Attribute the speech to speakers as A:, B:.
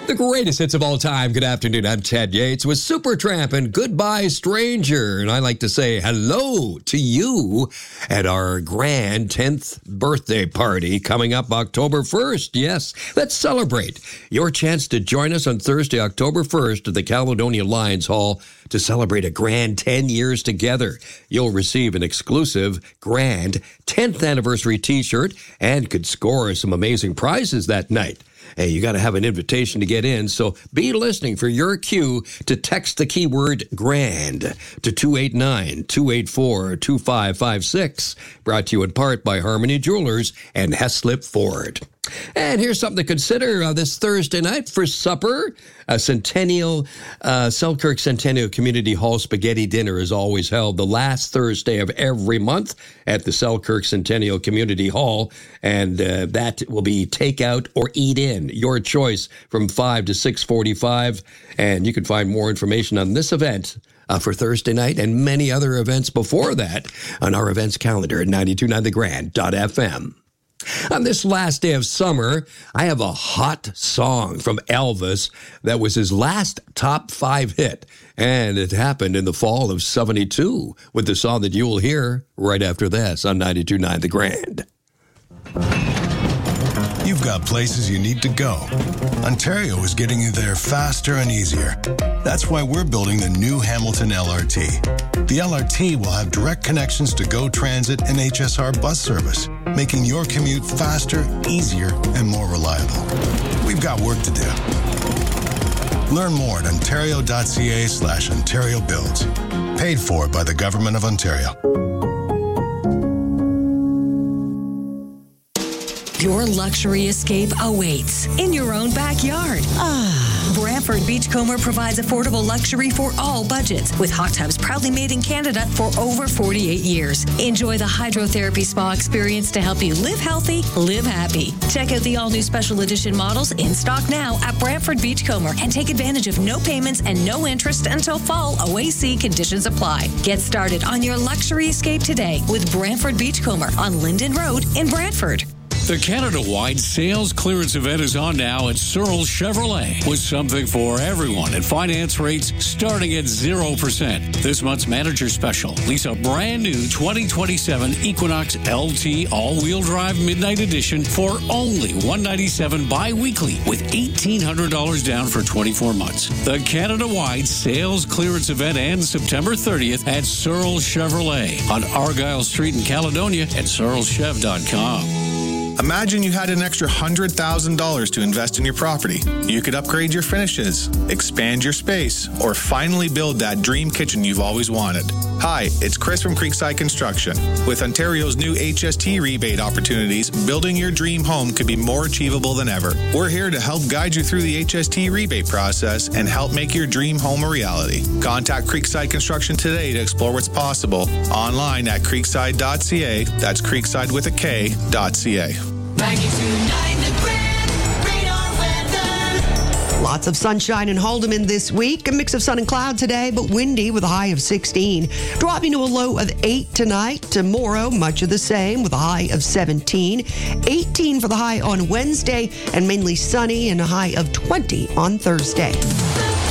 A: The greatest hits of all time. Good afternoon. I'm Ted Yates with Supertramp and Goodbye Stranger. And I like to say hello to you at our grand 10th birthday party coming up October 1st. Yes, let's celebrate. Your chance to join us on Thursday, October 1st at the Caledonia Lions Hall to celebrate a grand 10 years together. You'll receive an exclusive grand 10th anniversary t-shirt and could score some amazing prizes that night. Hey, you got to have an invitation to get in, so be listening for your cue to text the keyword GRAND to 289-284-2556. Brought to you in part by Harmony Jewelers and Heslip Ford. And here's something to consider this Thursday night for supper. A Selkirk Centennial Community Hall spaghetti dinner is always held the last Thursday of every month at the Selkirk Centennial Community Hall, and that will be takeout or eat in, your choice, from 5 to 6:45. And you can find more information on this event for Thursday night and many other events before that on our events calendar at 929thegrand.fm. On this last day of summer, I have a hot song from Elvis that was his last top 5 hit, and it happened in the fall of '72 with the song that you will hear right after this on 92.9 The Grand.
B: You've got places you need to go. Ontario is getting you there faster and easier. That's why we're building the new Hamilton LRT. The LRT will have direct connections to GO Transit and HSR bus service, making your commute faster, easier, and more reliable. We've got work to do. Learn more at ontario.ca/Ontario Builds. Paid for by the Government of Ontario.
C: Your luxury escape awaits in your own backyard. Brantford Beachcomber provides affordable luxury for all budgets, with hot tubs proudly made in Canada for over 48 years. Enjoy the hydrotherapy spa experience to help you live healthy, live happy. Check out the all-new special edition models in stock now at Brantford Beachcomber and take advantage of no payments and no interest until fall. OAC conditions apply. Get started on your luxury escape today with Brantford Beachcomber on Linden Road in Brantford.
D: The Canada-wide sales clearance event is on now at Searles Chevrolet, with something for everyone and finance rates starting at 0%. This month's manager special, lease a brand new 2027 Equinox LT all-wheel drive Midnight Edition for only $197 bi-weekly with $1,800 down for 24 months. The Canada-wide sales clearance event ends September 30th at Searles Chevrolet on Argyle Street in Caledonia at searleschev.com.
E: Imagine you had an extra $100,000 to invest in your property. You could upgrade your finishes, expand your space, or finally build that dream kitchen you've always wanted. Hi, it's Chris from Creekside Construction. With Ontario's new HST rebate opportunities, building your dream home could be more achievable than ever. We're here to help guide you through the HST rebate process and help make your dream home a reality. Contact Creekside Construction today to explore what's possible. Online at creekside.ca. That's creekside with a K.ca.
F: 92.9 The Grand Radar Weather.
G: Lots of sunshine in Haldeman this week. A mix of sun and cloud today, but windy with a high of 16. Dropping to a low of 8 tonight. Tomorrow, much of the same with a high of 17. 18 for the high on Wednesday, and mainly sunny and a high of 20 on Thursday.